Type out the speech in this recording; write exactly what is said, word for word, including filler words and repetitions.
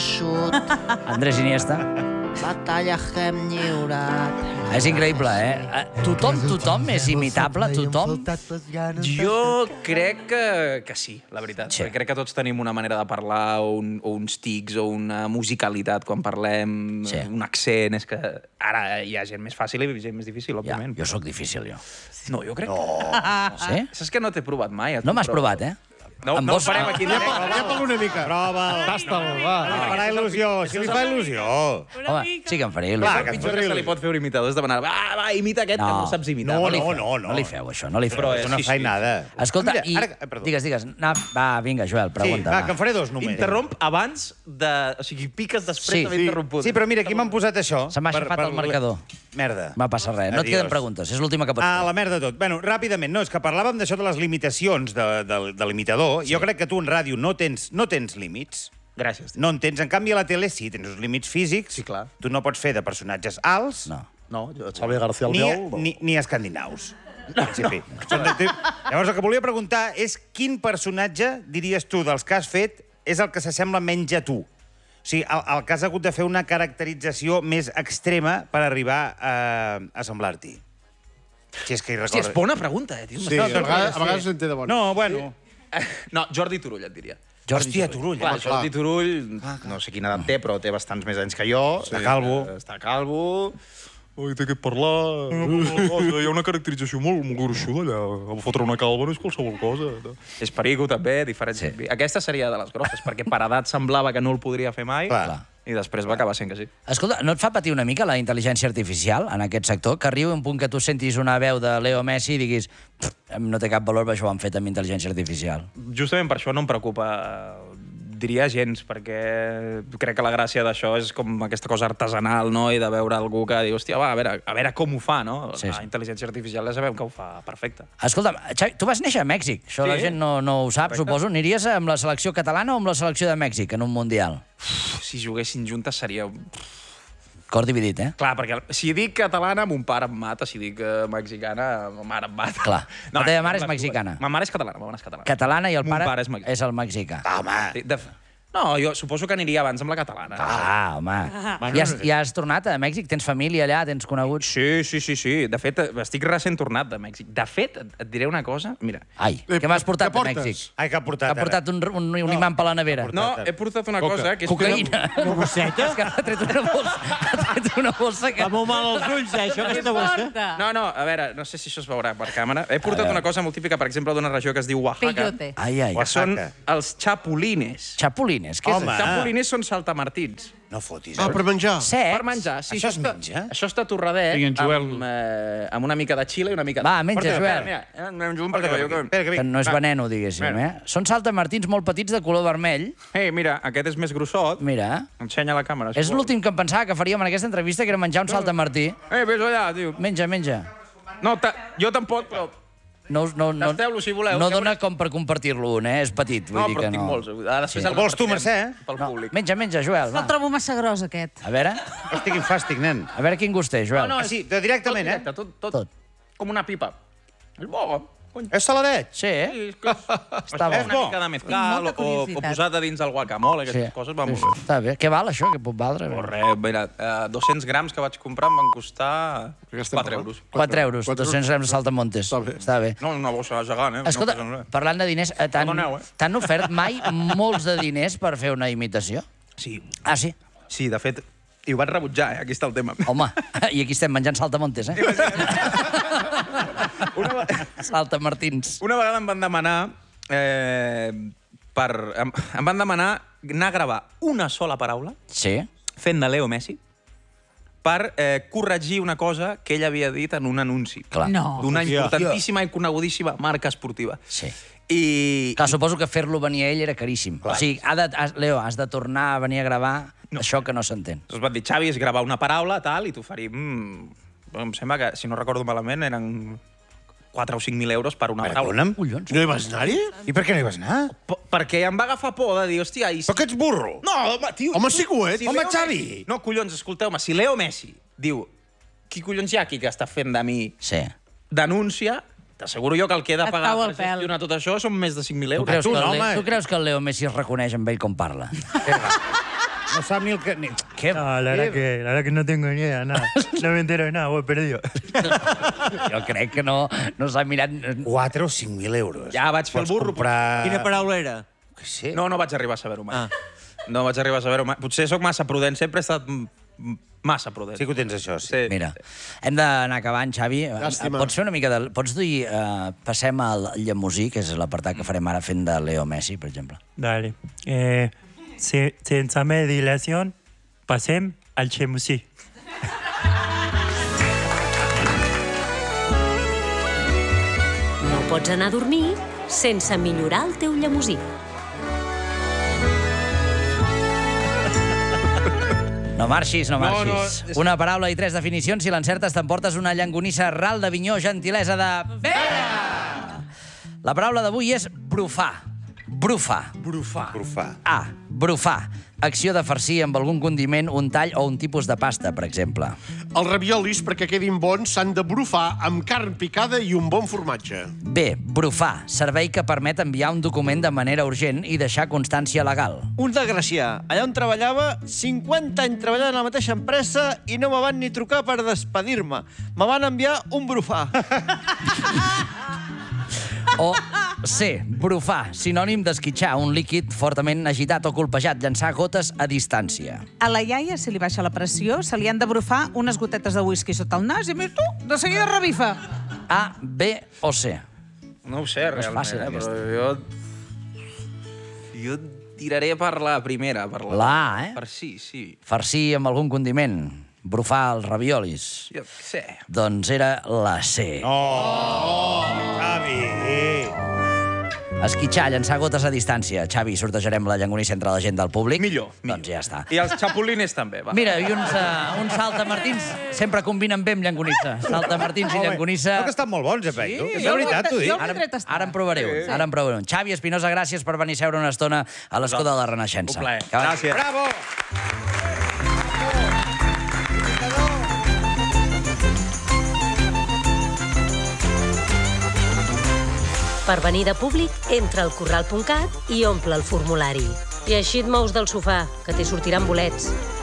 vençut. Andrés Iniesta. Batalles que hem lliurat. És increïble, eh? Tothom, tothom és imitable, tothom. Jo crec que, que sí, la veritat. Sí. Sí. Crec que tots tenim una manera de parlar, o, un, o uns tics, o una musicalitat quan parlem, Sí. un accent. És que ara hi ha gent més fàcil i gent més difícil, Ja, òbviament. jo sóc difícil, jo. No, jo crec No. que... Sí? Saps que no t'he provat mai? A tu, No m'has però- provat, eh? No, Amb no ho vos- farem aquí. Llepa'l una mica. Prova'l. Tasta'l, va. Li farà il·lusió, si li fa il·lusió. Home, sí que em faria Clar, il·lusió. que El et pitjor que se li pot fer un imitador és demanar va, va, imita aquest No. que no saps imitar. No, li no, feu, no, no. No li feu, això, no li feu. Però És és- una sí, sí. feinada. Escolta, Mira, i... ara- eh, perdó. Digues, digues. No, va, vinga, Joel, Sí, pregunta. va, que en faré dos només. Interromp abans de... O sigui, piques després Sí. d'haver Sí. interromput. Sí, però mira, aquí m'han posat això. Se m'ha per- aixafat per el marcador. Merda. Va passar res. No et Adiós. queden preguntes. És l'última que pots Ah, fer. la merda tot. Bueno, ràpidament, no, és que parlàvem d'això de les limitacions de, de, de l'imitador. Sí. Jo crec que tu en ràdio no tens, no tens límits. Gràcies. No en tens. En canvi, a la tele sí, tens uns límits físics. Sí, clar. Tu no pots fer de personatges alts No. No, jo... Xavi García ni, Albiol. no. ni, ni escandinaus. En principi. Són de tip- Llavors, el que volia preguntar és quin personatge, diries tu, dels que has fet, és el que s'assembla menys a tu? O sigui, el, el que has hagut de fer una caracterització més extrema per arribar a, a semblar-t'hi. Si és que hi Hòstia, recordes. és bona pregunta, eh, tio. Sí, a vegades, a vegades en té de bon. No, bueno. No, Jordi Turull, et diria. Jordi Hòstia, Turull. Turull. Clar, home, Jordi Turull, no sé quina edat té, però té bastants més anys que jo. Està calvo. Eh, Està calvo. Ui, té que parlar... Hi ha una caracterització molt, molt gruixuda allà. A fotre una calva no és qualsevol cosa. És perico, també, diferent. Sí. Sí. Aquesta seria de les grosses, perquè per edat semblava que no el podria fer mai, Clar. Clar. i després va acabar sent que sí. Escolta, no et fa patir una mica la intel·ligència artificial en aquest sector? Que arribi un punt que tu sentis una veu de Leo Messi i diguis "Pff, no té cap valor, però això ho han fet amb intel·ligència artificial. Justament per això no em preocupa, diria gens, perquè crec que la gràcia d'això és com aquesta cosa artesanal, no?, i de veure algú que diu, hòstia, va, a veure, a veure com ho fa, no? Sí, La sí. intel·ligència artificial ja sabem que ho fa perfecte. Escolta'm, Xavi, tu vas néixer a Mèxic. Això Sí. la gent no, no ho sap, Correcte. suposo. Aniries amb la selecció catalana o amb la selecció de Mèxic en un Mundial? Si juguessin juntes seria... Cor dividit, eh? Clar, perquè si dic catalana, mon pare em mata. Si dic eh, mexicana, ma mare em mata. Clar. La teva mare és les dues. mexicana. Ma mare és catalana, ma mare és catalana. Catalana i el Mon pare, pare és mexicà. és el mexicà. Home. Sí, de... No, jo suposo que aniria abans amb la catalana. Ah, home. I has, I has tornat a Mèxic? Tens família allà? Tens coneguts? Sí, sí, sí, sí. De fet, estic recent tornat de Mèxic. De fet, et, et diré una cosa. Mira, Ai, Eh, què m'has portat què de portes? Mèxic? Ai, que ha portat, Ha portat un, un, un imant per la nevera. no, he portat una Coca. cosa que és... Cocaïna. Una bosseta? És que ha tret una bossa, ha tret una bossa que... Fa molt mal als ulls, eh, això, aquesta bossa. No, no, a veure, no sé si això es veurà per càmera. He portat una cosa molt típica, per exemple, d'una regió que es diu Oaxaca. Peyote. Ai, ai. Que són Oaxaca. els chapulines. Chapulines, què és Home. això? Chapulines són saltamartins. No fotis. Ah, per menjar. Secs? Per menjar, sí. Això es està- menja? Això està torradet Vinga, en Joel. amb, eh, amb una mica de xile i una mica de... Va, menja, Porta, Joel. Mira, mira, eh, menjo un Porta perquè cap veieu aquí. que... Espera, que Que vinc. no és Va. veneno, diguéssim, Mira. eh? Són saltamartins molt petits de color vermell. Ei, mira, aquest és més grossot. Mira, Ensenya la càmera. si és vols. l'últim que em pensava que faríem en aquesta entrevista, que era menjar un saltamartí. Eh, ves allà, tio. Menja, menja. No, ta... jo tampoc, però... No, no, no, Tasteu-lo, si voleu. no Ja dona com per compartir-lo un, eh? És petit, vull No, dir però que en tinc no. molts. Ah, després Sí. el Vols tu, Mercè, eh? Pel No, públic. menja, menja, Joel, va. El trobo massa gros, aquest. A veure, Estic en fàstic, nen. a veure quin gust té, Joel. No, no, Ah, sí, de directament, tot eh? directe, tot, tot, Tot. com una pipa. És bo, cony. És saladet? Sí, eh? Sí, és que és... Està bo. És una mica de mezcal Tinc molta o, o curiositat. posat a dins del guacamole, aquestes Sí. coses van Sí, molt sí. bé. Està bé. Què val això? Què pot valdre? Oh, res, mira, eh, dos-cents grams que vaig comprar em van costar Què estem quatre parlant? euros. quatre euros, Quatre dos-cents grams de saltamontes. Està bé. Està bé. No, una bossa gegant, eh? Escolta, no passa res. parlant de diners, eh, t'han Perdoneu, eh? t'han ofert mai molts de diners per fer una imitació? Sí, Ah, sí? sí, de fet, i ho vaig rebutjar, eh? Aquí està el tema. Home, i aquí estem menjant saltamontes, eh? Una, ve- Saltamartins. una vegada em van demanar... Eh, per, em, em van demanar anar a gravar una sola paraula Sí? fent de Leo Messi per eh, corregir una cosa que ell havia dit en un anunci. Clar. No. D'una Hòstia. importantíssima i conegudíssima marca esportiva. Sí. I... Clar, suposo que fer-lo venir a ell era caríssim. O sigui, ha de, has, Leo, has de tornar a venir a gravar no. això que no s'entén. Es va dir, Xavi, és gravar una paraula, tal, i t'oferim... Em sembla que, si no recordo malament, eren quatre o cinc mil euros per una paraula. Perdona'm? Collons. No hi vas anar-hi? I per què no hi vas anar? P perquè em va agafar por de dir, hòstia... I... Però que ets burro. No, home, tio... Home, sí que ho ets. Home, Leo Xavi. Messi... No, collons, escolteu-me, si Leo Messi diu qui collons hi ha aquí que està fent de mi Sí. denúncia, t'asseguro jo que el que he de Et pagar cau per el pèl. gestionar tot això són més de cinc mil Tu euros. creus, tu que el no, Leo, home. tu creus que el Leo Messi es reconeix amb ell com parla? no sap ni el que... Ni... Què? No, la verdad que, la verdad que no tengo ni idea, nada. No me entero de nada, voy perdido. Jo crec que no, no s'ha mirat... quatre o cinc mil euros. Ja vaig fer el Pots burro. comprar... Quina paraula era? Què sé? No, no vaig arribar a saber-ho mai. Ah. No vaig arribar a saber-ho mai. Potser sóc massa prudent, sempre he estat m- m- massa prudent. Sí que ho tens, això, sí. Sí. Mira, hem d'anar acabant, Xavi. Llàstima. Pots fer una mica de... Pots dir... Uh, passem al llemosí, que és l'apartat que farem ara fent de Leo Messi, per exemple. Dale. Eh, se- sense més dilació, passem al xemusí. No pots anar a dormir sense millorar el teu llemosí. No marxis, no marxis. No, No, no, és- Una paraula i tres definicions. Si l'encertes, t'emportes una llangonissa ral de Vinyó, gentilesa de... Vera! La paraula d'avui és brufar. Brufar. Brufar. Brufar. A. Brufar. Acció de farcir amb algun condiment, un tall o un tipus de pasta, per exemple. Els raviolis, perquè quedin bons, s'han de brufar amb carn picada i un bon formatge. B. Brufar. Servei que permet enviar un document de manera urgent i deixar constància legal. Un desgracià. Allà on treballava, cinquanta anys treballant a la mateixa empresa i no me van ni trucar per despedir-me. Me van enviar un brufar. O C. Brufar. Sinònim d'esquitxar, un líquid fortament agitat o colpejat, llançar gotes a distància. A la iaia, si li baixa la pressió, se li han de brufar unes gotetes de whisky sota el nas i més tu, de seguida revifa. A, B o C. No ho sé, No és realment, fàcil, eh, aquesta. però jo... Jo tiraré per la primera. Per la, La A, eh? Per sí, sí. Farcir amb algun condiment. Brufar els raviolis. Jo què sé. Doncs era la C. Oh, Xavi! Esquitxar, llançar gotes a distància. Xavi, sortejarem la llangonissa entre la gent del públic. Millor, millor. Doncs ja està. I els xapulines també, va. Mira, i uns, uh, uns saltamartins sempre combinen bé amb llangonissa. Saltamartins i llangonissa... No, que estan molt bons, eh, Peito? Sí, És de veritat, t'ho dic. jo- Ara, tret estar. ara en provaré un. Ara en provaré un. Xavi Espinosa, gràcies per venir a seure una estona a l'escó de la Renaixença. Un plaer. Que vagi. Gràcies. Bravo! Per venir de públic, entra al corral punt cat i omple el formulari. I així et mous del sofà, que t'hi sortiran bolets.